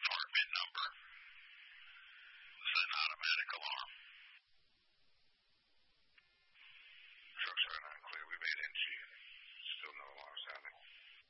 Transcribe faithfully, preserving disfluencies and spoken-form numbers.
heart rate number. This is an automatic alarm.